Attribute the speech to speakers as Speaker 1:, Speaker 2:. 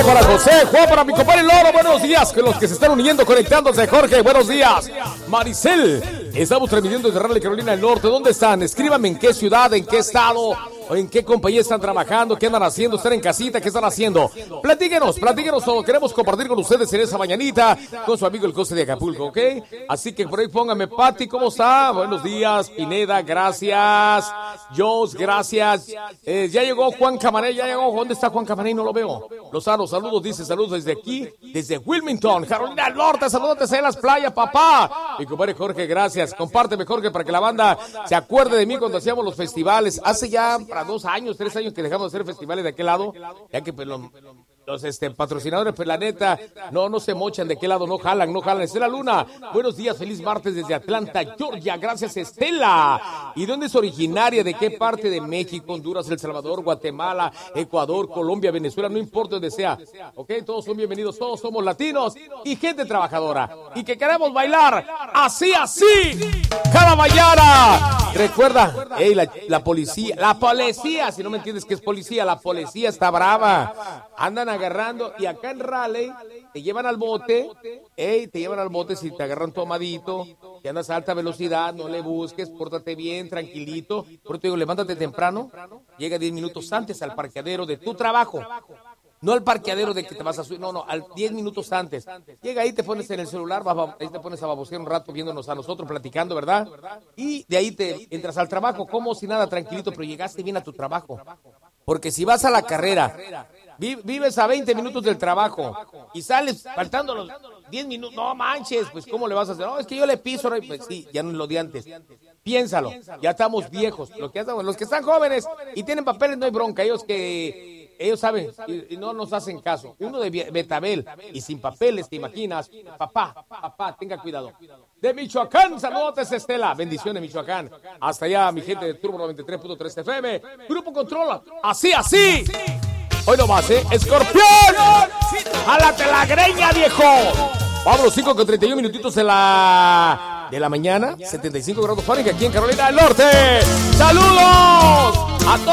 Speaker 1: para José, Juan para mi compadre Loro, buenos días, que los que se están uniendo, conectándose, Jorge, buenos días. Maricel, estamos transmitiendo desde Raleigh, Carolina del Norte, ¿dónde están? Escríbanme en qué ciudad, en qué estado, o en qué compañía están trabajando, qué andan haciendo, están en casita, qué están haciendo. Platíquenos todo, queremos compartir con ustedes en esa mañanita, con su amigo el Coste de Acapulco, ¿ok? Así que por ahí póngame, Pati, ¿cómo está? Buenos días, Pineda, gracias. Jos, gracias. Ya llegó Juan Camaré, ¿dónde está Juan Camaré? No lo veo. Lozano, saludos, dice saludos desde aquí, desde Wilmington, Carolina del Norte, saludos en las playas, papá. Mi compadre Jorge, gracias. Compárteme, Jorge, para que la banda se acuerde de mí cuando hacíamos los festivales. Hace ya para 2 años, 3 años que dejamos de hacer festivales de aquel lado, ya que pues los patrocinadores, pues la neta, no se mochan de qué lado, no jalan. Estela Luna, buenos días, feliz martes desde Atlanta, Georgia, gracias Estela. ¿Y dónde es originaria? ¿De qué parte de México, Honduras, El Salvador, Guatemala, Ecuador, Colombia, Venezuela? No importa donde sea, ok, todos son bienvenidos, todos somos latinos y gente trabajadora, y que queremos bailar así, cada mañana. Recuerda, la policía, si no me entiendes qué es policía, la policía está brava, andan agarrando, y acá en Raleigh te llevan al bote, si te agarran tomadito, y andas a alta velocidad, no le busques, pórtate bien, tranquilito. Por eso te digo, levántate temprano, llega 10 minutos antes al parqueadero de tu trabajo. No al parqueadero de que te vas a subir, no, al 10 minutos antes. Llega ahí, te pones en el celular, ahí te pones a babosear un rato viéndonos a nosotros, platicando, ¿verdad? Y de ahí te entras al trabajo, como si nada, tranquilito, pero llegaste bien a tu trabajo. Porque si vas a la carrera, vives a 20 minutos del trabajo y sales faltando los 10 minutos, no manches, pues ¿cómo le vas a hacer? No, es que yo le piso, pues sí, ya no es lo de antes. Piénsalo, ya estamos viejos, los que están jóvenes y tienen papeles no hay bronca, ellos saben y no nos hacen caso. Uno de Betabel y sin papeles, ¿te imaginas? Papá, tenga cuidado. De Michoacán, saludos Estela, bendiciones Michoacán. Hasta allá mi gente de Turbo 93.3 FM, Grupo Controla, así. Hoy nomás, Escorpión, jálate la greña, viejo. Vámonos, 5:31 minutitos de la mañana, 75 grados Fahrenheit aquí en Carolina del Norte. ¡Saludos a todos!